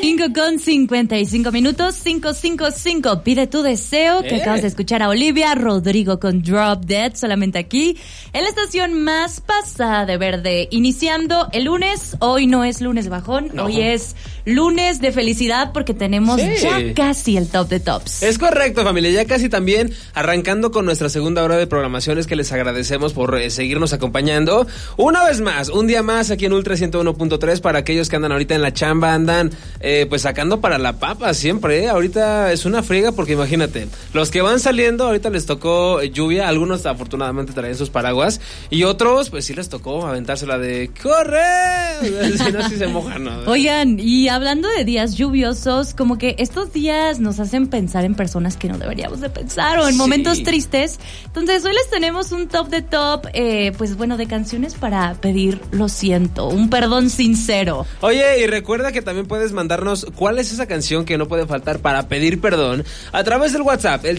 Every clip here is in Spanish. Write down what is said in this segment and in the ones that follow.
5:55, 5:55. Pide tu deseo, que acabas de escuchar a Olivia Rodrigo con Drop Dead, solamente aquí, en la estación más pasada de verde. Iniciando el lunes, hoy no es lunes bajón, no. Hoy es lunes de felicidad porque tenemos ya casi el top de tops. Es correcto, familia, ya casi también arrancando con nuestra segunda hora de programaciones, que les agradecemos por seguirnos acompañando. Una vez más, un día más aquí en Ultra 101.3 para aquellos que andan ahorita en la chamba, andan pues sacando para la papa siempre, Ahorita es una friega porque imagínate, los que van saliendo ahorita les tocó lluvia, algunos afortunadamente traen sus paraguas y otros pues sí les tocó aventársela de ¡corre! Si no, sí se mojan, ¿no? Oigan, y hablando de días lluviosos, como que estos días nos hacen pensar en personas que no deberíamos de pensar o en momentos tristes. Entonces hoy les tenemos un top de top, pues bueno, de canciones para pedir lo siento, un perdón sincero. Oye, y recuerda que también puedes mandarnos cuál es esa canción que no puede faltar para pedir perdón a través del WhatsApp, el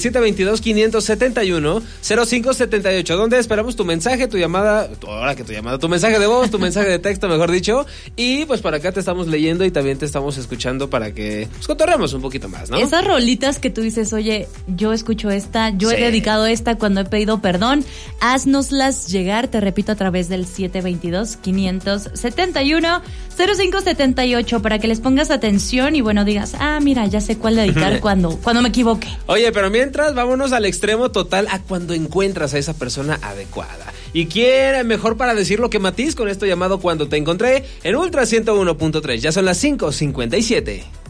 722-571-0578, donde esperamos tu mensaje, tu llamada, tu mensaje de voz, tu mensaje de texto, mejor dicho, y pues por acá te estamos leyendo y también te estamos escuchando para que pues cotorreemos un poquito más, ¿no? Esas rolitas que tú dices, oye, yo escucho esta, yo he dedicado esta cuando he pedido perdón, haznoslas llegar, te repito, a través del 722-571-0578 para que les pongas atención y bueno, digas, mira, ya sé cuál dedicar cuando me equivoque. Oye, pero mientras, vámonos al extremo total, a cuando encuentras a esa persona adecuada. ¿Y quién mejor para decirlo que Matiz con esto llamado Cuando Te Encontré en Ultra 101.3? Ya son las 5:57.